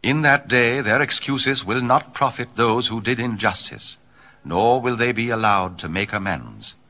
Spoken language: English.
In that day their excuses will not profit those who did injustice, nor will they be allowed to make amends.